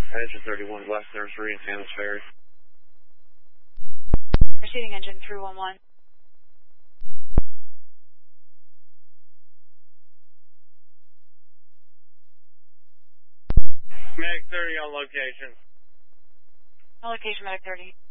Engine 31 West Nursery in Hammond's Ferry. Proceeding engine 311. Medic 30 on location. On location, Medic 30.